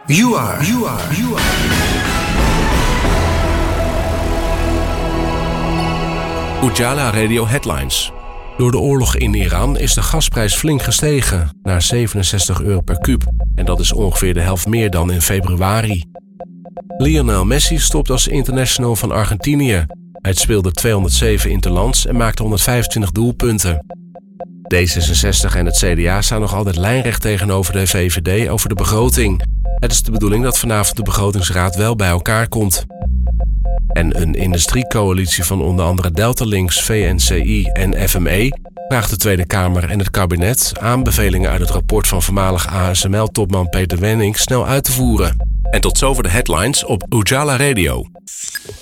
You are. Ujala Radio Headlines. Door de oorlog in Iran is de gasprijs flink gestegen naar €67 per kuub. En dat is ongeveer de helft meer dan in februari. Lionel Messi stopt als international van Argentinië. Hij speelde 207 interlands en maakte 125 doelpunten. D66 en het CDA staan nog altijd lijnrecht tegenover de VVD over de begroting. Het is de bedoeling dat vanavond de begrotingsraad wel bij elkaar komt. En een industriecoalitie van onder andere Delta Links, VNCI en FME vraagt de Tweede Kamer en het kabinet aanbevelingen uit het rapport van voormalig ASML-topman Peter Wenning snel uit te voeren. En tot zover de headlines op Ujala Radio.